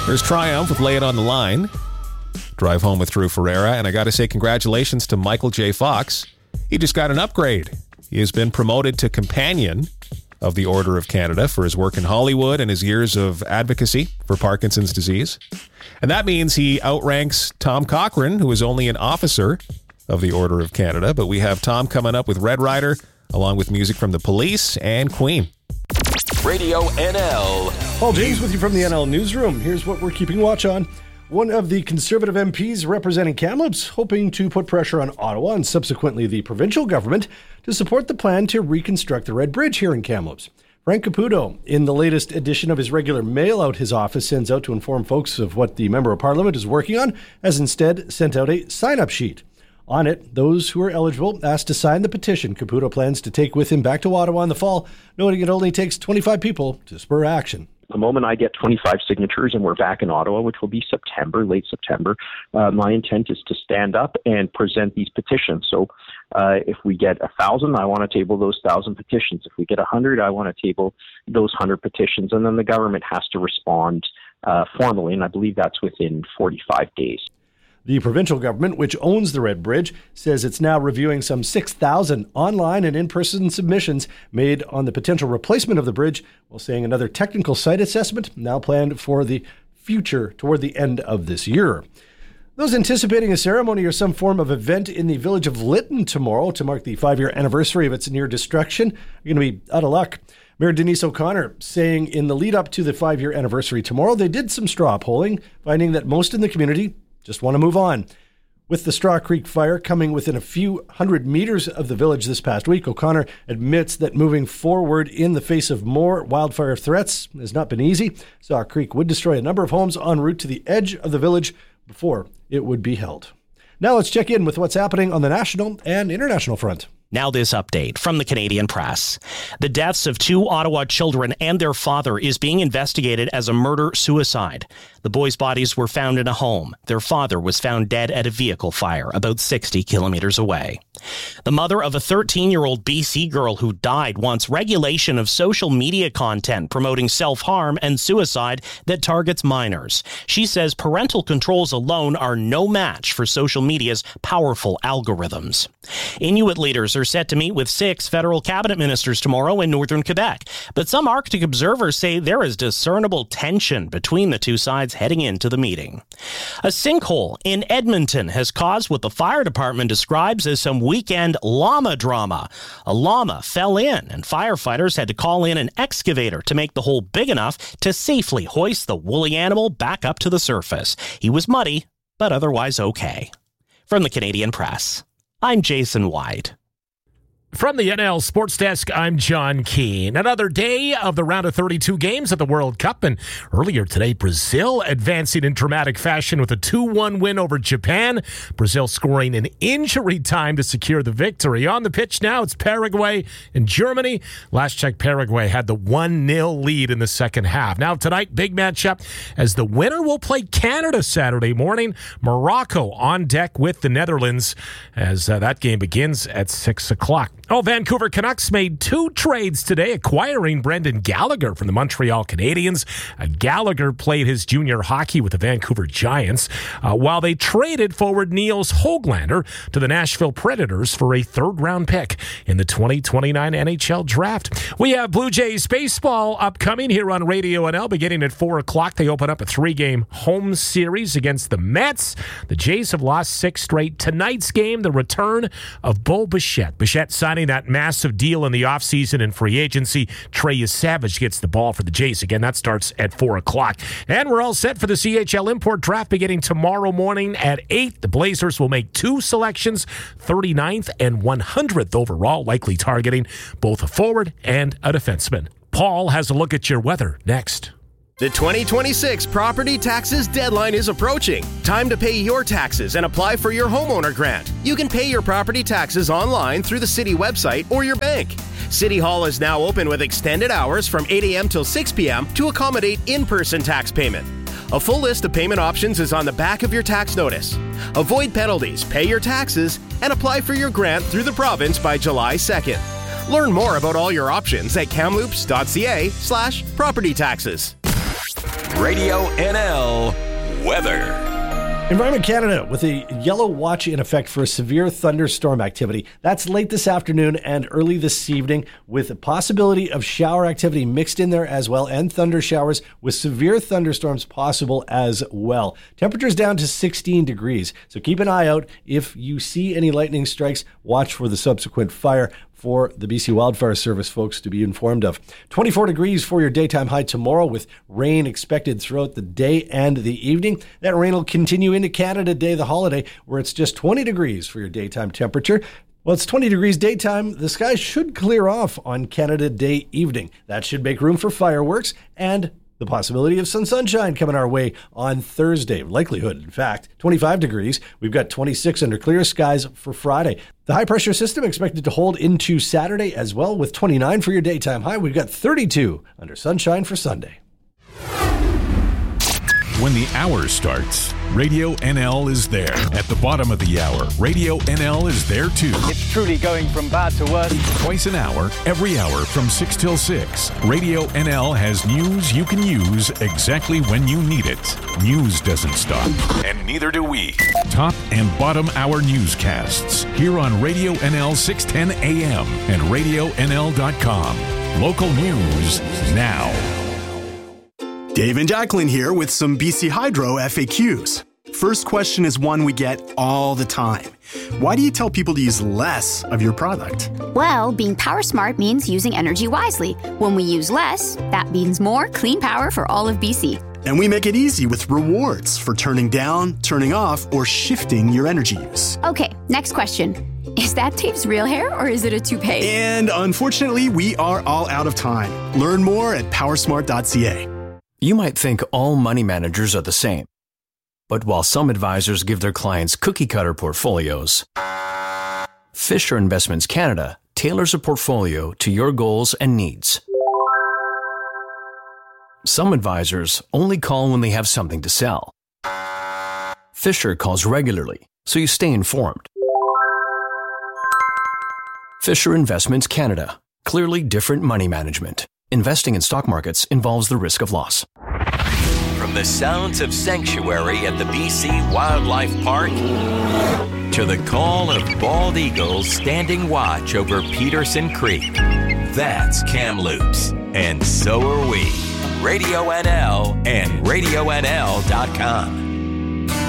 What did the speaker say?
There's Triumph with Lay It on the Line. Drive Home with Drew Ferreira. And I got to say congratulations to Michael J. Fox. He just got an upgrade. He has been promoted to Companion of the Order of Canada for his work in Hollywood and his years of advocacy for Parkinson's disease. And that means he outranks Tom Cochrane, who is only an officer of the Order of Canada. But we have Tom coming up with Red Rider, along with music from The Police and Queen. Radio NL. Paul James with you from the NL Newsroom. Here's what we're keeping watch on. One of the Conservative MPs representing Kamloops hoping to put pressure on Ottawa and subsequently the provincial government to support the plan to reconstruct the Red Bridge here in Kamloops. Frank Caputo, in the latest edition of his regular mail-out his office sends out to inform folks of what the Member of Parliament is working on, has instead sent out a sign-up sheet. On it, those who are eligible asked to sign the petition Caputo plans to take with him back to Ottawa in the fall, noting it only takes 25 people to spur action. The moment I get 25 signatures and we're back in Ottawa, which will be September, late September, my intent is to stand up and present these petitions. So if we get 1,000, I want to table those 1,000 petitions. If we get 100, I want to table those 100 petitions. And then the government has to respond formally, and I believe that's within 45 days. The provincial government, which owns the Red Bridge, says it's now reviewing some 6,000 online and in-person submissions made on the potential replacement of the bridge, while saying another technical site assessment now planned for the future toward the end of this year. Those anticipating a ceremony or some form of event in the village of Lytton tomorrow to mark the 5-year anniversary of its near destruction are going to be out of luck. Mayor Denise O'Connor saying in the lead up to the 5-year anniversary tomorrow, they did some straw polling, finding that most in the community just want to move on. With the Straw Creek fire coming within a few hundred meters of the village this past week, O'Connor admits that moving forward in the face of more wildfire threats has not been easy. Straw Creek would destroy a number of homes en route to the edge of the village before it would be held. Now let's check in with what's happening on the national and international front. Now this update from the Canadian Press. The deaths of 2 Ottawa children and their father is being investigated as a murder-suicide. The boys' bodies were found in a home. Their father was found dead at a vehicle fire about 60 kilometers away. The mother of a 13-year-old BC girl who died wants regulation of social media content promoting self-harm and suicide that targets minors. She says parental controls alone are no match for social media's powerful algorithms. Inuit leaders are set to meet with 6 federal cabinet ministers tomorrow in northern Quebec, but some Arctic observers say there is discernible tension between the two sides heading into the meeting. A sinkhole in Edmonton has caused what the fire department describes as some weekend llama drama. A llama fell in, and firefighters had to call in an excavator to make the hole big enough to safely hoist the woolly animal back up to the surface. He was muddy, but otherwise okay. From the Canadian Press, I'm Jason White. From the NL Sports Desk, I'm John Keane. Another day of the round of 32 games at the World Cup, and earlier today, Brazil advancing in dramatic fashion with a 2-1 win over Japan. Brazil scoring in injury time to secure the victory. On the pitch now, it's Paraguay and Germany. Last check, Paraguay had the 1-0 lead in the second half. Now tonight, big matchup as the winner will play Canada Saturday morning. Morocco on deck with the Netherlands as that game begins at 6 o'clock. Vancouver Canucks made 2 trades today, acquiring Brendan Gallagher from the Montreal Canadiens. Gallagher played his junior hockey with the Vancouver Giants, while they traded forward Niels Höglander to the Nashville Predators for a 3rd-round pick in the 2029 NHL Draft. We have Blue Jays baseball upcoming here on Radio NL beginning at 4 o'clock. They open up a 3-game home series against the Mets. The Jays have lost 6 straight. Tonight's game, the return of Bo Bichette. Bichette signing that massive deal in the offseason and free agency. Trey Savage gets the ball for the Jays. Again, that starts at 4 o'clock. And we're all set for the CHL import draft beginning tomorrow morning at 8. The Blazers will make 2 selections, 39th and 100th overall, likely targeting both a forward and a defenseman. Paul has a look at your weather next. The 2026 property taxes deadline is approaching. Time to pay your taxes and apply for your homeowner grant. You can pay your property taxes online through the city website or your bank. City Hall is now open with extended hours from 8 a.m. till 6 p.m. to accommodate in-person tax payment. A full list of payment options is on the back of your tax notice. Avoid penalties, pay your taxes, and apply for your grant through the province by July 2nd. Learn more about all your options at kamloops.ca/property taxes. Radio NL weather. Environment Canada with a yellow watch in effect for severe thunderstorm activity. That's late this afternoon and early this evening, with a possibility of shower activity mixed in there as well, and thunder showers with severe thunderstorms possible as well. Temperatures down to 16 degrees. So keep an eye out. If you see any lightning strikes, watch for the subsequent fire for the BC Wildfire Service folks to be informed of. 24 degrees for your daytime high tomorrow, with rain expected throughout the day and the evening. That rain will continue into Canada Day, the holiday, where it's just 20 degrees for your daytime temperature. Well, it's 20 degrees daytime. The skies should clear off on Canada Day evening. That should make room for fireworks and the possibility of some sunshine coming our way on Thursday. Likelihood, in fact, 25 degrees. We've got 26 under clear skies for Friday. The high-pressure system expected to hold into Saturday as well, with 29 for your daytime high. We've got 32 under sunshine for Sunday. When the hour starts, Radio NL is there. At the bottom of the hour, Radio NL is there too. It's truly going from bad to worse. Twice an hour, every hour from 6 till 6. Radio NL has news you can use exactly when you need it. News doesn't stop, and neither do we. Top and bottom hour newscasts here on Radio NL 610 AM and RadioNL.com. Local news now. Dave and Jacqueline here with some BC Hydro FAQs. First question is one we get all the time. Why do you tell people to use less of your product? Well, being power smart means using energy wisely. When we use less, that means more clean power for all of BC. And we make it easy with rewards for turning down, turning off, or shifting your energy use. Okay, next question. Is that Dave's real hair or is it a toupee? And unfortunately, we are all out of time. Learn more at powersmart.ca. You might think all money managers are the same. But while some advisors give their clients cookie-cutter portfolios, Fisher Investments Canada tailors a portfolio to your goals and needs. Some advisors only call when they have something to sell. Fisher calls regularly, so you stay informed. Fisher Investments Canada. Clearly different money management. Investing in stock markets involves the risk of loss. From the sounds of sanctuary at the BC Wildlife Park to the call of bald eagles standing watch over Peterson Creek, that's Kamloops, and so are we. Radio NL and RadioNL.com.